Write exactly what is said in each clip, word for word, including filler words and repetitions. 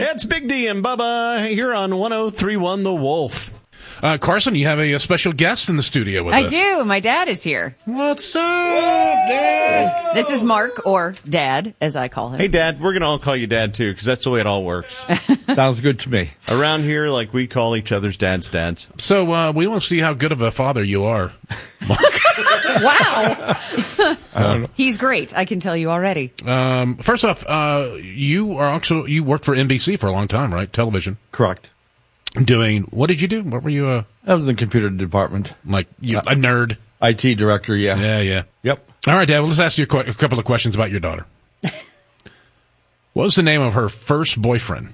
It's Big D and Bubba here on one oh three point one The Wolf. Uh, Carson, you have a, a special guest in the studio with I us. I do. My dad is here. What's up, Dad? This is Mark, or Dad, as I call him. Hey, Dad. We're going to all call you Dad, too, because that's the way it all works. Sounds good to me. Around here, like, we call each other's dads dads. So uh, we want to see how good of a father you are, Mark. Wow. So, He's great. I can tell you already. um, first off, uh, you are also you worked for N B C for a long time, right? Television. Correct. Doing what did you do? What were you? Uh, I was in the computer department. like you, a nerd? I T director, yeah. Yeah, yeah. Yep. All right, Dad. Well, let's ask you a, qu- a couple of questions about your daughter. What was the name of her first boyfriend?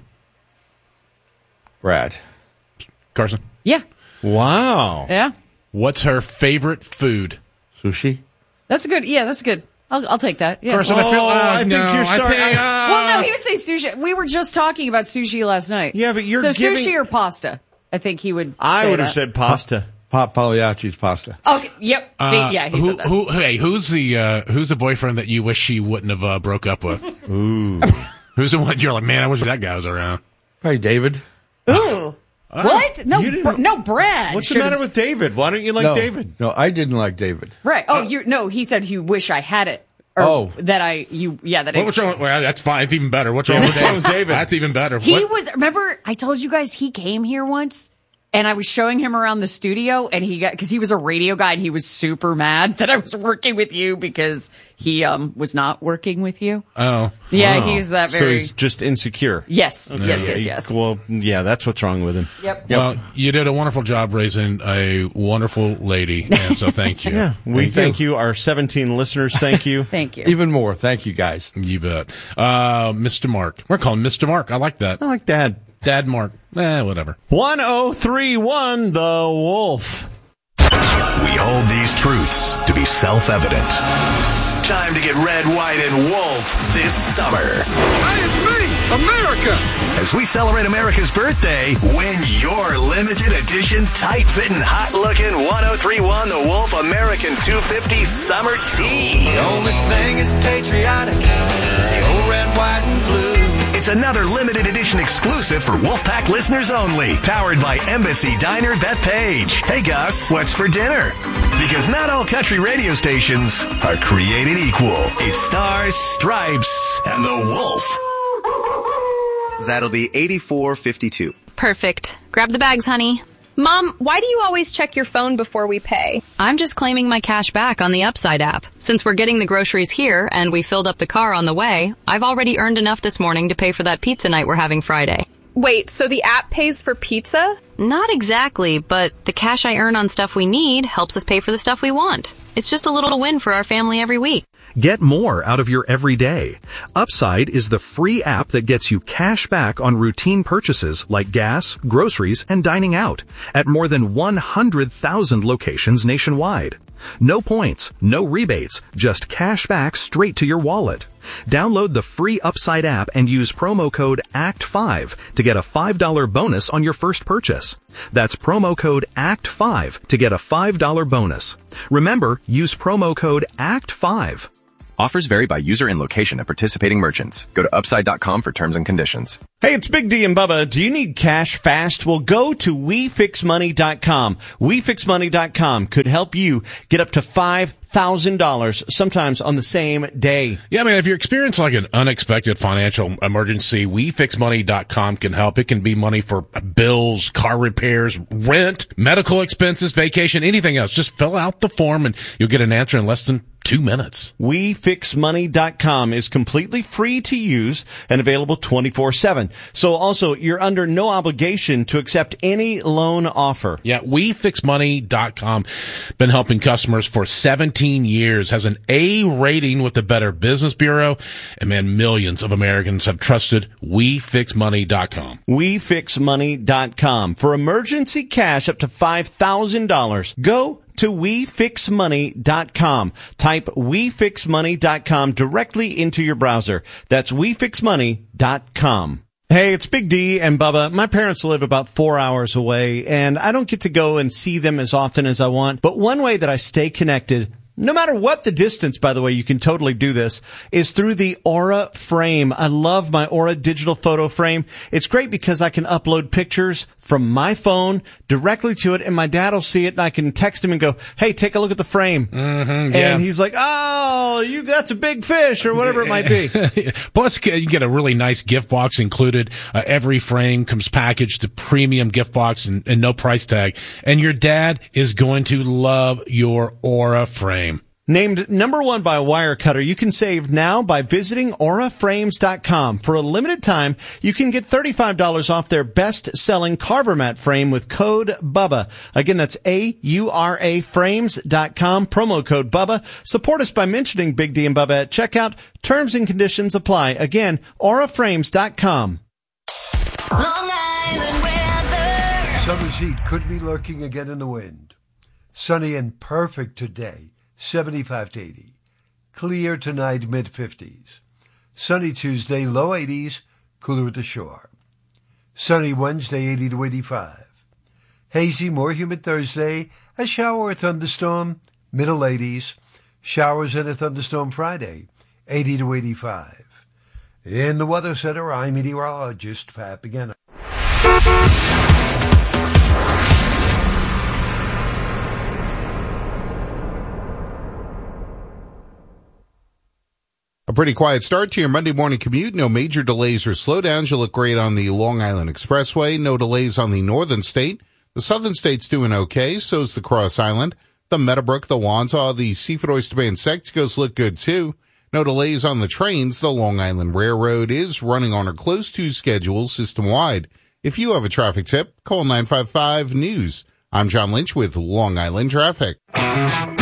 Brad. Carson. Yeah. Wow. Yeah. What's her favorite food? Sushi. That's a good. Yeah, that's good. I'll, I'll take that. Yes. Carson, I feel. Oh, Uh, I think no, you're starting- I think, uh, Well, no, he would say sushi. We were just talking about sushi last night. Yeah, but you're so giving- sushi or pasta? I think he would. I say would have that. said pasta. Pop Pagliacci's pasta. Okay. Yep. See, Uh, yeah, he who, said that. who, hey, who's the uh, who's the boyfriend that you wish she wouldn't have uh, broke up with? Ooh. Who's the one you're like, man, I wish that guy was around. Probably David. Ooh. What? No, you didn't- Br- no, Brad. What's the should matter have- with David? Why don't you like no, David? No, I didn't like David. Right. Oh, you no. He said you wish I had it. Or Oh. that I you yeah that I, What, what's wrong? with- Well, that's fine. It's even better. What's wrong, What's with, wrong David? with David? That's even better. he What- was. Remember, I told you guys he came here once, and I was showing him around the studio, and he got because he was a radio guy, and he was super mad that I was working with you because he um was not working with you. Oh, Yeah, Oh. he's that So very. he's just insecure. yes, yes, yes, Yeah, yes. Well, yeah, that's what's wrong with him. Yep. well, you did a wonderful job raising a wonderful lady, and so thank you. Yeah, we Thank thank you. Our seventeen listeners, thank you. Thank you. Even more. Thank you, guys. You bet. Uh, Mister Mark. We're calling Mister Mark. I like that. I like Dad. Dad Mark. Eh, whatever. one oh three point one The Wolf. We hold these truths to be self-evident. Time to get red, white, and wolf this summer. Hey, it's me, America! As we celebrate America's birthday, win your limited edition, tight-fitting, hot-looking one oh three point one The Wolf American two fifty Summer Tee. The only thing is patriotic is the old red, white, and blue. It's another limited edition exclusive for Wolfpack listeners only. Powered by Embassy Diner Bethpage. Hey, Gus, what's for dinner? Because not all country radio stations are created equal. It's Stars, Stripes, and the Wolf. That'll be eighty-four fifty-two. Perfect. Grab the bags, honey. Mom, why do you always check your phone before we pay? I'm just claiming my cash back on the Upside app. Since we're getting the groceries here and we filled up the car on the way, I've already earned enough this morning to pay for that pizza night we're having Friday. Wait, so the app pays for pizza? Not exactly, but the cash I earn on stuff we need helps us pay for the stuff we want. It's just a little win for our family every week. Get more out of your everyday. Upside is the free app that gets you cash back on routine purchases like gas, groceries, and dining out at more than one hundred thousand locations nationwide. No points, no rebates, just cash back straight to your wallet. Download the free Upside app and use promo code A C T five to get a five dollars bonus on your first purchase. That's promo code A C T five to get a five dollars bonus. Remember, use promo code A C T five. Offers vary by user and location at participating merchants. Go to upside dot com for terms and conditions. Hey, it's Big D and Bubba. Do you need cash fast? Well, go to we fix money dot com. we fix money dot com could help you get up to five thousand dollars, sometimes on the same day. Yeah, man, if you're experiencing like an unexpected financial emergency, we fix money dot com can help. It can be money for bills, car repairs, rent, medical expenses, vacation, anything else. Just fill out the form and you'll get an answer in less than two minutes. we fix money dot com is completely free to use and available twenty-four seven. So also, you're under no obligation to accept any loan offer. Yeah, we fix money dot com. Been helping customers for seventeen years, has an A rating with the Better Business Bureau, and man, millions of Americans have trusted we fix money dot com. we fix money dot com. For emergency cash up to five thousand dollars, go to we fix money dot com. Type we fix money dot com directly into your browser. That's we fix money dot com. Hey, it's Big D and Bubba. My parents live about four hours away, and I don't get to go and see them as often as I want. But one way that I stay connected no matter what the distance, by the way, you can totally do this, is through the Aura Frame. I love my Aura digital photo frame. It's great because I can upload pictures from my phone directly to it, and my dad will see it, and I can text him and go, hey, take a look at the frame. Mm-hmm, yeah. And he's like, oh, you that's a big fish, or whatever it might be. Plus, you get a really nice gift box included. Uh, every frame comes packaged, a premium gift box, and, and no price tag. And your dad is going to love your Aura Frame. Named number one by Wirecutter, you can save now by visiting aura frames dot com. For a limited time, you can get thirty-five dollars off their best-selling Carver Mat frame with code BUBBA. Again, that's A U R A frames dot com, promo code BUBBA. Support us by mentioning Big D and Bubba at checkout. Terms and conditions apply. Again, aura frames dot com. Long Island weather. Summer's heat could be lurking again in the wind. Sunny and perfect today. seventy-five to eighty. Clear tonight, mid-fifties. Sunny Tuesday, low eighties, cooler at the shore. Sunny Wednesday, eighty to eighty-five. Hazy, more humid Thursday, a shower or thunderstorm, middle eighties. Showers and a thunderstorm Friday, eighty to eighty-five. In the Weather Center, I'm meteorologist Pat Begana. A pretty quiet start to your Monday morning commute. No major delays or slowdowns. You look great on the Long Island Expressway. No delays on the northern state. The southern state's doing okay. So's the Cross Island. The Meadowbrook, the Wantaw, the Seafood Oyster Bay and Sexticos look good too. No delays on the trains. The Long Island Railroad is running on or close to schedule system-wide. If you have a traffic tip, call nine five five, N E W S. I'm John Lynch with Long Island Traffic.